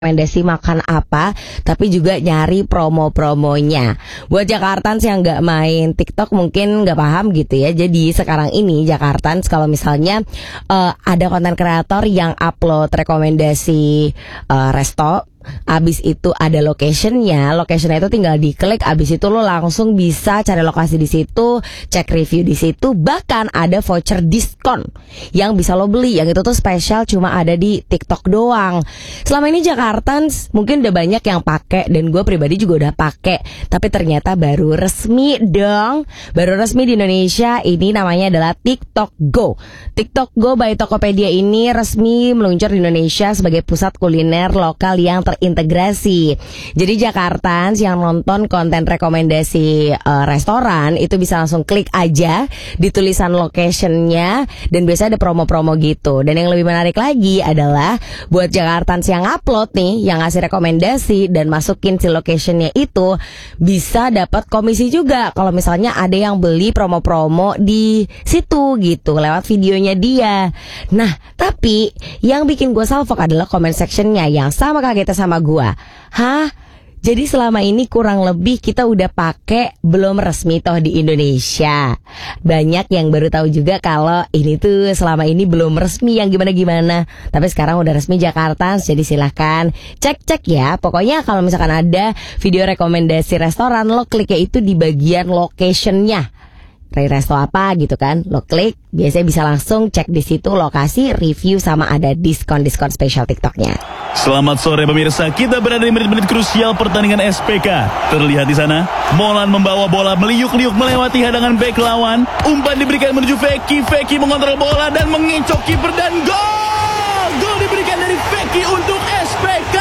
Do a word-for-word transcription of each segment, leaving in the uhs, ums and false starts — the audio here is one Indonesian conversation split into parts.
rekomendasi makan apa, tapi juga nyari promo-promonya. Buat Jakartans yang nggak main TikTok mungkin nggak paham gitu ya. Jadi sekarang ini Jakartans kalau misalnya uh, ada konten kreator yang upload rekomendasi uh, resto, abis itu ada locationnya, locationnya itu tinggal diklik, abis itu lo langsung bisa cari lokasi di situ, cek review di situ, bahkan ada voucher diskon yang bisa lo beli, yang itu tuh spesial cuma ada di TikTok doang. Selama ini Jakartans mungkin udah banyak yang pakai dan gue pribadi juga udah pakai, tapi ternyata baru resmi dong, baru resmi di Indonesia. Ini namanya adalah TikTok Go. TikTok Go by Tokopedia ini resmi meluncur di Indonesia sebagai pusat kuliner lokal yang terintegrasi. Jadi Jakartans yang nonton konten rekomendasi uh, restoran itu bisa langsung klik aja di tulisan locationnya, dan biasanya ada promo-promo gitu. Dan yang lebih menarik lagi adalah buat Jakartans yang upload nih, yang ngasih rekomendasi dan masukin si locationnya itu, bisa dapat komisi juga kalau misalnya ada yang beli promo-promo di situ gitu lewat videonya dia. Nah, tapi yang bikin gue salfok adalah comment sectionnya yang sama kagetnya sama gua. Hah? Jadi selama ini kurang lebih kita udah pakai, belum resmi toh di Indonesia. Banyak yang baru tahu juga kalau ini tuh selama ini belum resmi yang gimana-gimana. Tapi sekarang udah resmi Jakarta, jadi silahkan cek-cek ya. Pokoknya kalau misalkan ada video rekomendasi restoran, lo kliknya itu di bagian locationnya. Dari resto apa gitu kan, lo klik, biasanya bisa langsung cek di situ lokasi, review, sama ada diskon-diskon spesial TikToknya. Selamat sore pemirsa, kita berada di menit-menit krusial pertandingan S P K. Terlihat di sana, Molan membawa bola meliuk-liuk melewati hadangan bek lawan. Umpan diberikan menuju Feki, Feki mengontrol bola dan mengincok kiper dan gol! Gol diberikan dari Feki untuk S P K.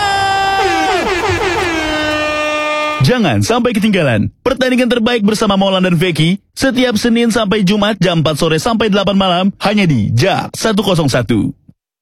Jangan sampai ketinggalan pertandingan terbaik bersama Molan dan Feki setiap Senin sampai Jumat jam empat sore sampai delapan malam hanya di Jak seratus satu.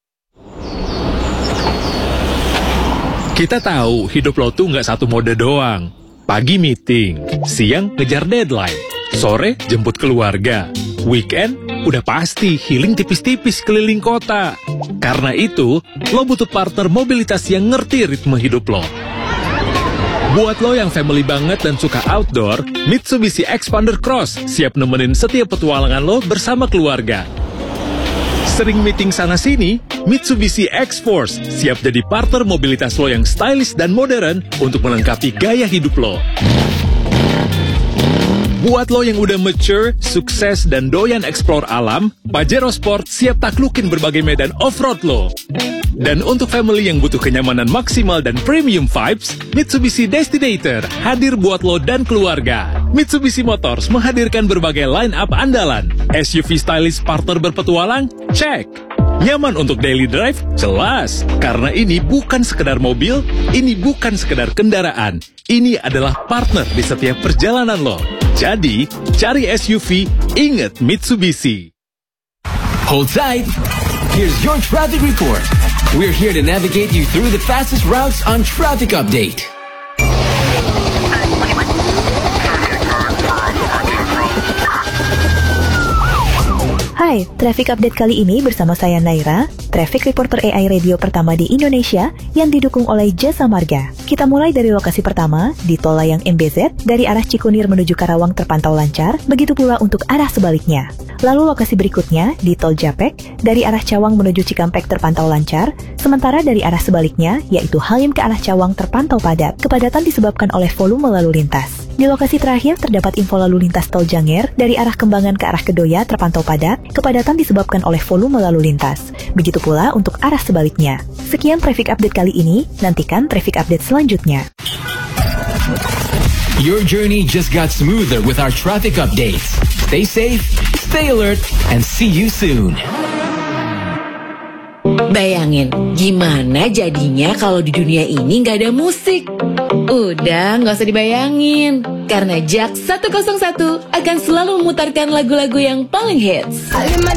Kita tahu hidup lo tuh nggak satu mode doang. Pagi meeting, siang ngejar deadline, sore jemput keluarga, weekend udah pasti healing tipis-tipis keliling kota. Karena itu, lo butuh partner mobilitas yang ngerti ritme hidup lo. Buat lo yang family banget dan suka outdoor, Mitsubishi Xpander Cross siap nemenin setiap petualangan lo bersama keluarga. Sering meeting sana-sini, Mitsubishi X-Force siap jadi partner mobilitas lo yang stylish dan modern untuk melengkapi gaya hidup lo. Buat lo yang udah mature, sukses, dan doyan explore alam, Pajero Sport siap taklukin berbagai medan off-road lo. Dan untuk family yang butuh kenyamanan maksimal dan premium vibes, Mitsubishi Destinator hadir buat lo dan keluarga. Mitsubishi Motors menghadirkan berbagai line-up andalan. S U V stylish partner berpetualang? Check. Nyaman untuk daily drive? Jelas. Karena ini bukan sekedar mobil, ini bukan sekedar kendaraan. Ini adalah partner di setiap perjalanan lo. Jadi, cari S U V, ingat Mitsubishi. Hold tight. Here's your traffic report. We're here to navigate you through the fastest routes on Traffic Update. Hai, Traffic Update kali ini bersama saya Naira, Traffic Reporter A I Radio pertama di Indonesia yang didukung oleh Jasa Marga. Kita mulai dari lokasi pertama, di Tol Layang M B Z, dari arah Cikunir menuju Karawang terpantau lancar, begitu pula untuk arah sebaliknya. Lalu lokasi berikutnya, di Tol Japek, dari arah Cawang menuju Cikampek terpantau lancar, sementara dari arah sebaliknya, yaitu Halim ke arah Cawang terpantau padat. Kepadatan disebabkan oleh volume lalu lintas. Di lokasi terakhir terdapat info lalu lintas Tol Janger dari arah Kembangan ke arah Kedoya terpantau padat, kepadatan disebabkan oleh volume lalu lintas. Begitu pula untuk arah sebaliknya. Sekian Traffic Update kali ini, nantikan Traffic Update selanjutnya. Your journey just got smoother with our traffic updates. Stay safe, stay alert, and see you soon. Bayangin, gimana jadinya kalau di dunia ini nggak ada musik? Udah, nggak usah dibayangin. Karena Jak seratus satu akan selalu memutarkan lagu-lagu yang paling hits.